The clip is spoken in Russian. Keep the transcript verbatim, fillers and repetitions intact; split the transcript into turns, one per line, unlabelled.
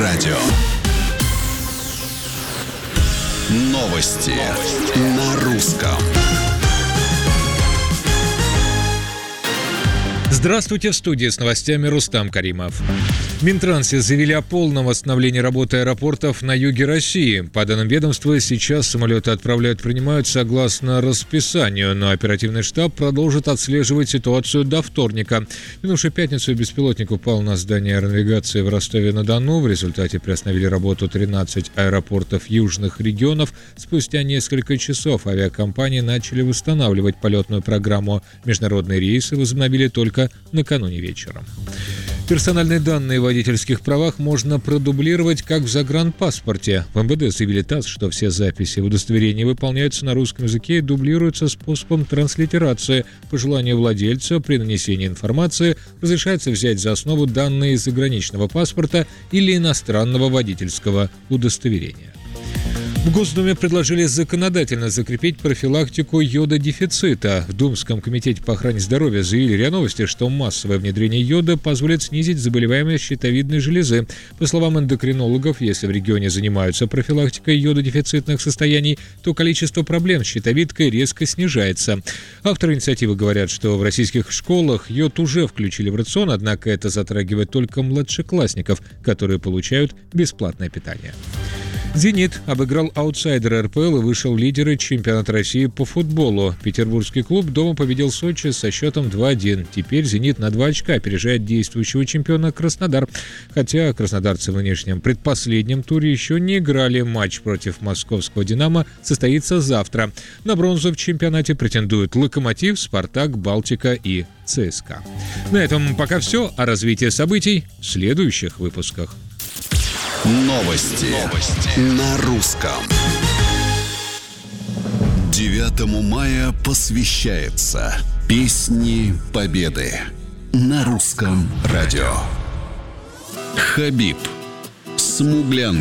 радио. Новости, Новости. на русском.
Здравствуйте, в студии с новостями Рустам Каримов. В Минтрансе заявили о полном восстановлении работы аэропортов на юге России. По данным ведомства, сейчас самолеты отправляют, принимают согласно расписанию, но оперативный штаб продолжит отслеживать ситуацию до вторника. В минувшую пятницу беспилотник упал на здание аэронавигации в Ростове-на-Дону. В результате приостановили работу тринадцать аэропортов южных регионов. Спустя несколько часов авиакомпании начали восстанавливать полетную программу. Международные рейсы возобновили только накануне вечером. Персональные данные о водительских правах можно продублировать, как в загранпаспорте. В эм вэ дэ заявили ТАСС, что все записи в удостоверении выполняются на русском языке и дублируются способом транслитерации. По желанию владельца при нанесении информации разрешается взять за основу данные из заграничного паспорта или иностранного водительского удостоверения. В Госдуме предложили законодательно закрепить профилактику йододефицита. В Думском комитете по охране здоровья заявили РИА Новости, что массовое внедрение йода позволит снизить заболеваемость щитовидной железы. По словам эндокринологов, если в регионе занимаются профилактикой йододефицитных состояний, то количество проблем с щитовидкой резко снижается. Авторы инициативы говорят, что в российских школах йод уже включили в рацион, однако это затрагивает только младшеклассников, которые получают бесплатное питание. «Зенит» обыграл аутсайдера эр пэ эл и вышел лидеры чемпионата России по футболу. Петербургский клуб дома победил Сочи со счетом два один. Теперь «Зенит» на два очка опережает действующего чемпиона Краснодар. Хотя краснодарцы в нынешнем предпоследнем туре еще не играли. Матч против московского «Динамо» состоится завтра. На бронзу в чемпионате претендуют «Локомотив», «Спартак», «Балтика» и цэ эс ка. На этом пока все. О развитии событий в следующих выпусках.
Новости. Новости на русском. девятому мая посвящается Песни Победы на русском радио. Хабиб, Смуглянка.